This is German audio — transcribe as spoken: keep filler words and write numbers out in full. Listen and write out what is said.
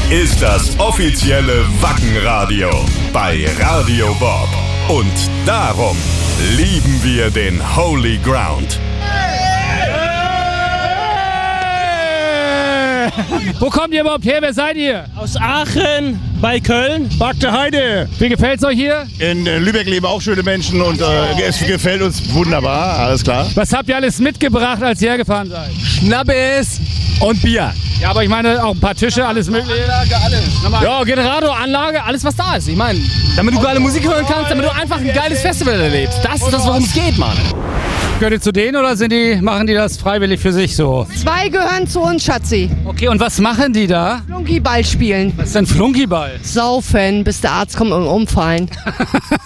ist das offizielle Wackenradio bei Radio Bob. Und darum lieben wir den Holy Ground. Wo kommt ihr überhaupt her? Wer seid ihr? Aus Aachen bei Köln. Bagde Heide. Wie gefällt's euch hier? In äh, Lübeck leben auch schöne Menschen und äh, es gefällt uns wunderbar, alles klar. Was habt ihr alles mitgebracht, als ihr hergefahren seid? Schnappes und Bier. Ja, aber ich meine auch ein paar Tische, alles mögliche. Anlage, alles. Ja, Generator, Anlage, alles was da ist. Ich meine, damit du geile Musik hören kannst, damit du einfach ein geiles Festival erlebst. Das ist das, worum es geht, Mann. Gehört ihr zu denen oder sind die, machen die das freiwillig für sich so? Zwei gehören zu uns, Schatzi. Okay, und was machen die da? Flunkyball spielen. Was ist denn Flunkyball? Saufen, bis der Arzt kommt und umfallen.